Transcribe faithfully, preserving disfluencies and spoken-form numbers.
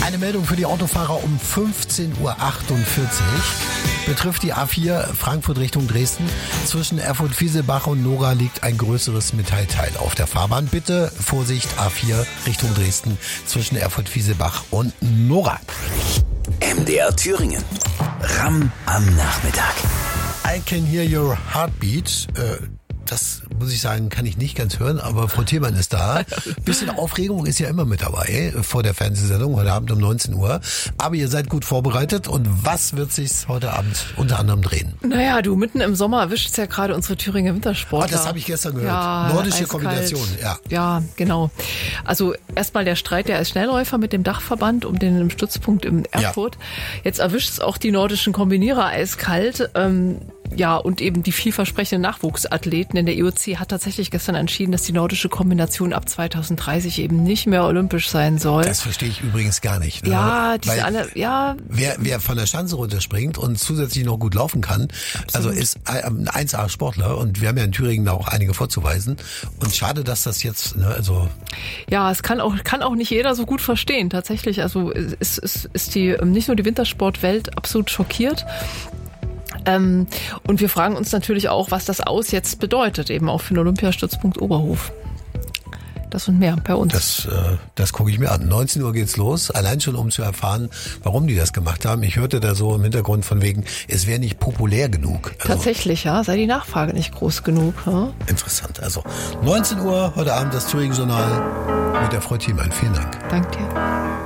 Eine Meldung für die Autofahrer um fünfzehn Uhr achtundvierzig betrifft die A vier Frankfurt Richtung Dresden. Zwischen Erfurt-Fieselbach und Nora liegt ein größeres Metallteil auf der Fahrbahn. Bitte Vorsicht, A vier Richtung Dresden zwischen Erfurt-Fieselbach und Nora. M D R Thüringen. Ram am Nachmittag. I can hear your heartbeat. Äh, Das muss ich sagen, kann ich nicht ganz hören, aber Frau Thielmann ist da. Bisschen Aufregung ist ja immer mit dabei vor der Fernsehsendung heute Abend um neunzehn Uhr. Aber ihr seid gut vorbereitet und was wird sich heute Abend unter anderem drehen? Naja, du, mitten im Sommer erwischt es ja gerade unsere Thüringer Wintersportler. Ah, das habe ich gestern gehört. Ja, Nordische eiskalt. Kombination, ja. Ja, genau. Also erstmal der Streit der als Schnellläufer mit dem Dachverband um den Stützpunkt in Erfurt. Ja. Jetzt erwischt es auch die nordischen Kombinierer eiskalt. Ähm, Ja, und eben die vielversprechenden Nachwuchsathleten. Denn der I O C hat tatsächlich gestern entschieden, dass die nordische Kombination ab zweitausenddreißig eben nicht mehr olympisch sein soll. Das verstehe ich übrigens gar nicht. Ne? Ja, diese Weil alle, ja. Wer, wer von der Schanze runterspringt und zusätzlich noch gut laufen kann, absolut. Also ist ein eins A Sportler und wir haben ja in Thüringen da auch einige vorzuweisen. Und schade, dass das jetzt, ne, also. Ja, es kann auch, kann auch nicht jeder so gut verstehen. Tatsächlich, also ist, ist, ist die, nicht nur die Wintersportwelt absolut schockiert. Ähm, und wir fragen uns natürlich auch, was das Aus jetzt bedeutet, eben auch für den Olympiastützpunkt Oberhof. Das und mehr bei uns. Das, äh, das gucke ich mir an. neunzehn Uhr geht's los, allein schon um zu erfahren, warum die das gemacht haben. Ich hörte da so im Hintergrund von wegen, es wäre nicht populär genug. Also, tatsächlich, ja, sei die Nachfrage nicht groß genug. Ja? Interessant. Also neunzehn Uhr heute Abend das Thüringen-Journal mit der Frau Thielmann. Vielen Dank. Danke dir.